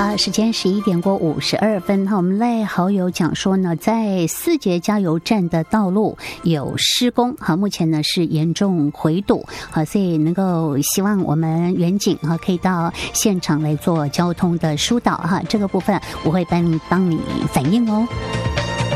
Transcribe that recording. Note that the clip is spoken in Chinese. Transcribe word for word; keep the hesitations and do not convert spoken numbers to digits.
好，时间十一点过五十二分。哈，我们赖好友讲说呢，在四节加油站的道路有施工，好，目前呢是严重回堵，好，所以能够希望我们远景哈可以到现场来做交通的疏导哈，这个部分我会帮帮你反映哦。